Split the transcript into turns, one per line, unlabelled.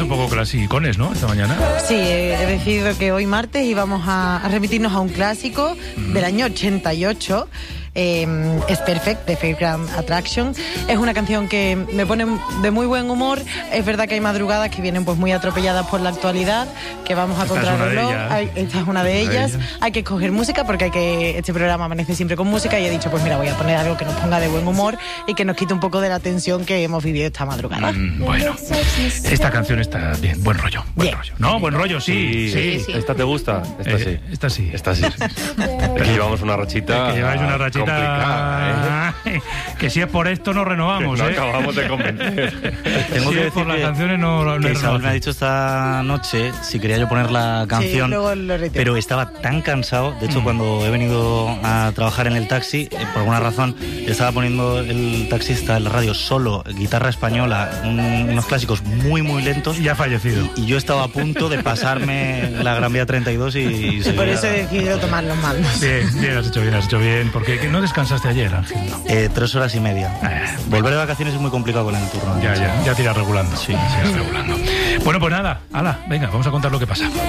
un poco clasicones, ¿no? Esta mañana.
Sí, he decidido que hoy martes íbamos a remitirnos a un clásico del año 88. Es Perfect, de Fairground Attraction. Es una canción que me pone de muy buen humor. Es verdad que hay madrugadas que vienen pues muy atropelladas por la actualidad, que vamos a contrarreloj. Esta es una de ellas. Hay que escoger música porque este programa amanece siempre con música, y he dicho, pues mira, voy a poner algo que nos ponga de buen humor y que nos quite un poco de la tensión que hemos vivido esta madrugada.
Bueno, esta canción está bien, buen rollo. No, buen rollo, sí.
¿Esta te gusta?
Esta sí.
Aquí llevamos una rachita.
Que lleváis una rachita
complicada,
que si es por esto no renovamos,
no acabamos de convencer.
Tengo que decir
por las canciones no
que Isabel me ha dicho esta noche si quería yo poner la canción, pero estaba tan cansado. De hecho, cuando he venido a trabajar en el taxi, por alguna razón estaba poniendo el taxista en la radio solo guitarra española, unos clásicos muy muy lentos,
y ha fallecido.
Y yo estaba a punto de pasarme la Gran Vía 32 y
por eso he decidido tomar los mandos.
Bien, has hecho bien, porque no descansaste ayer, Ángel.
3 horas y media. Volver de vacaciones es muy complicado con el turno.
Ya te irás regulando.
Sí,
regulando. Bueno, pues nada, venga, vamos a contar lo que pasa.